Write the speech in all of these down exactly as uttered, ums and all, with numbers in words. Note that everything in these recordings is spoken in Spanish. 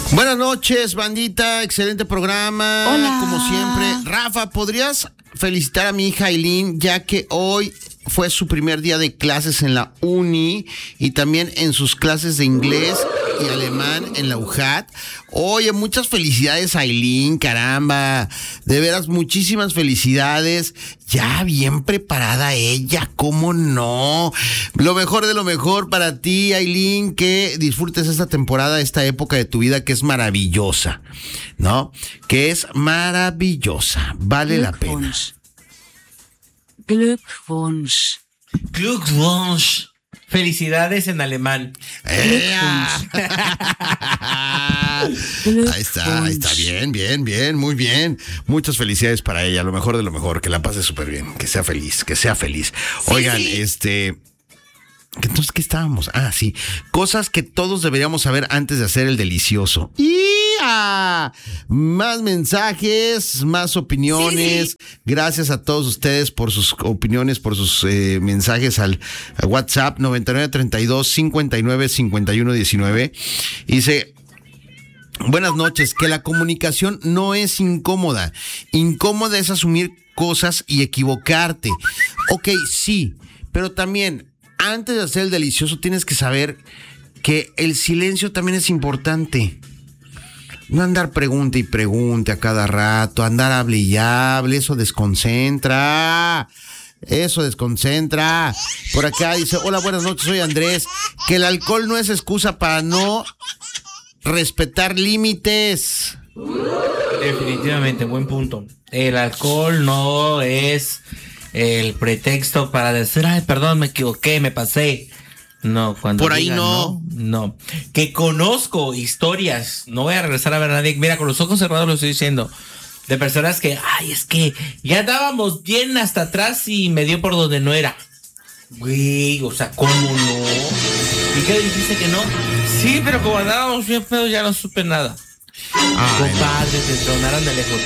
Buenas noches, bandita, excelente programa. Hola. Como siempre. Rafa, ¿podrías felicitar a mi hija Aileen, ya que hoy fue su primer día de clases en la uni y también en sus clases de inglés y alemán en la U J A T? Oye, muchas felicidades, Aileen, caramba. De veras, muchísimas felicidades. Ya bien preparada ella, ¿cómo no? Lo mejor de lo mejor para ti, Aileen, que disfrutes esta temporada, esta época de tu vida que es maravillosa, ¿no? Que es maravillosa, vale la pena. Glückwunsch. Glückwunsch. Felicidades en alemán. ¡Ea! Ahí está, ahí está, bien, bien, bien, muy bien. Muchas felicidades para ella, lo mejor de lo mejor, que la pase súper bien, que sea feliz, que sea feliz. Oigan, sí. este... Entonces, ¿qué estábamos? Ah, sí. Cosas que todos deberíamos saber antes de hacer el delicioso. ¡Ya! Más mensajes, más opiniones. Sí, sí. Gracias a todos ustedes por sus opiniones, por sus eh, mensajes al WhatsApp noventa y nueve treinta y dos cincuenta y nueve cincuenta y uno diecinueve. Dice... Buenas noches, que la comunicación no es incómoda. Incómoda es asumir cosas y equivocarte. Ok, sí, pero también... Antes de hacer el delicioso tienes que saber que el silencio también es importante. No andar pregunte y pregunte a cada rato, andar hable y hable, eso desconcentra. Eso desconcentra. Por acá dice, hola, buenas noches, soy Andrés. Que el alcohol no es excusa para no respetar límites. Definitivamente, buen punto. El alcohol no es... el pretexto para decir, ay, perdón, me equivoqué, me pasé. No, cuando por ahí digan, no. no. No. Que conozco historias, no voy a regresar a ver a nadie. Mira, con los ojos cerrados lo estoy diciendo. De personas que, ay, es que ya andábamos bien hasta atrás y me dio por donde no era. Güey, o sea, ¿cómo no? ¿Y qué dijiste que no? Sí, pero como andábamos bien feos ya no supe nada. Ay, compadre, te tronaron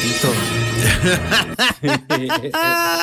el ejotito.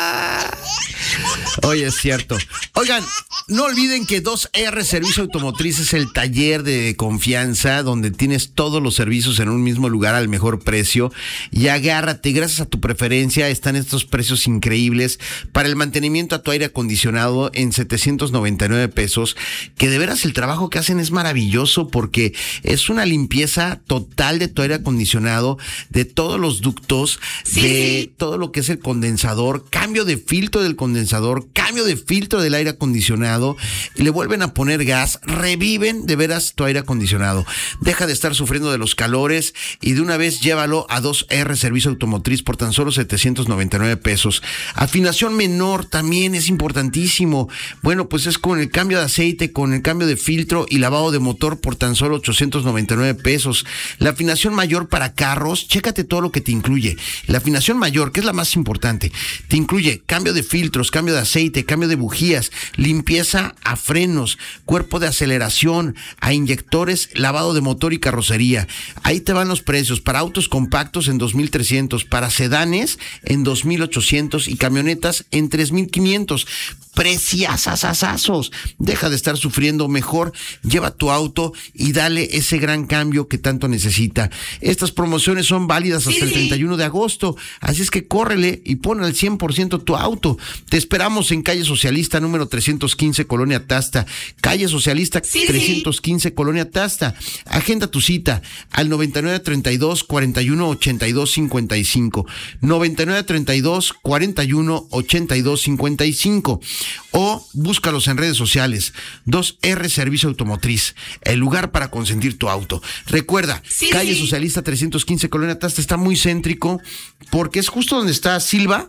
Oye, es cierto. Oigan, no olviden que dos R Servicio Automotriz es el taller de confianza donde tienes todos los servicios en un mismo lugar al mejor precio. Y agárrate, gracias a tu preferencia están estos precios increíbles para el mantenimiento a tu aire acondicionado en setecientos noventa y nueve pesos, que de veras el trabajo que hacen es maravilloso porque es una limpieza total de tu aire acondicionado, de todos los ductos, sí, de sí. todo lo que es el condensador, cambio de filtro del condensador, cambio de filtro del aire acondicionado, y le vuelven a poner gas, reviven de veras tu aire acondicionado. Deja de estar sufriendo de los calores y de una vez llévalo a dos R Servicio Automotriz por tan solo setecientos noventa y nueve pesos. Afinación menor también es importantísimo. Bueno, pues es con el cambio de aceite, con el cambio de filtro y lavado de motor por tan solo ochocientos noventa y nueve pesos. La afinación mayor para carros, chécate todo lo que te incluye. La afinación mayor, que es la más importante, te incluye cambio de filtros, cambio de aceite, cambio de bujías, limpieza a frenos, cuerpo de aceleración, a inyectores, lavado de motor y carrocería. Ahí te van los precios. Para autos compactos en dos mil trescientos, para sedanes en dos mil ochocientos y camionetas en tres mil quinientos. Preciasasasazos. Deja de estar sufriendo, mejor lleva tu auto y dale ese gran cambio que tanto necesita. Estas promociones son válidas hasta sí. el treinta y uno de agosto, así es que córrele y pon al cien por ciento tu auto. Te esperamos en calle Socialista número trescientos quince, Colonia Tasta. Calle Socialista sí, trescientos quince, sí. Colonia Tasta. Agenda tu cita al noventa y nueve treinta y dos cuarenta y uno ochenta y dos cincuenta y cinco. noventa y nueve treinta y dos cuarenta y uno ochenta y dos cincuenta y cinco. O búscalos en redes sociales. dos R Servicio Automotriz, el lugar para consentir tu auto. Recuerda, sí, calle sí. Socialista trescientos quince, Colonia Tasta, está muy céntrico porque es justo donde está Silva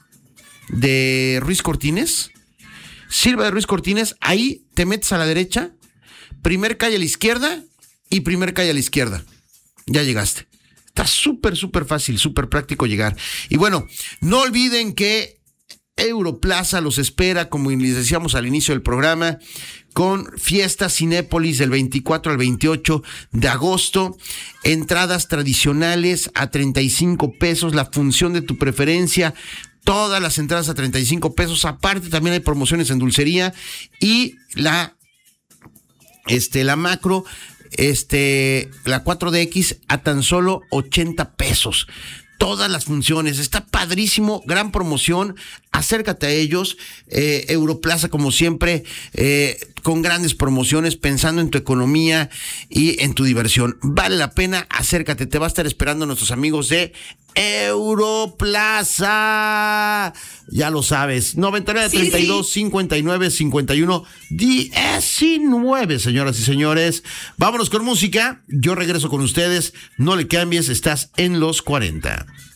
de Ruiz Cortines. Silva de Ruiz Cortines, ahí te metes a la derecha, primer calle a la izquierda y primer calle a la izquierda. Ya llegaste. Está súper, súper fácil, súper práctico llegar. Y bueno, no olviden que Europlaza los espera, como les decíamos al inicio del programa, con Fiesta Cinépolis del veinticuatro al veintiocho de agosto. Entradas tradicionales a treinta y cinco pesos, la función de tu preferencia. Todas las entradas a treinta y cinco pesos. Aparte, también hay promociones en dulcería. Y la, este, la macro este, la cuatro D X a tan solo ochenta pesos. Todas las funciones, está padrísimo, gran promoción, acércate a ellos, eh, Europlaza como siempre, eh, con grandes promociones, pensando en tu economía y en tu diversión. Vale la pena, acércate, te va a estar esperando nuestros amigos de Europlaza. Ya lo sabes, noventa y nueve, treinta y dos, cincuenta y nueve, cincuenta y uno, diecinueve, señoras y señores. Vámonos con música, yo regreso con ustedes, no le cambies, estás en los cuarenta.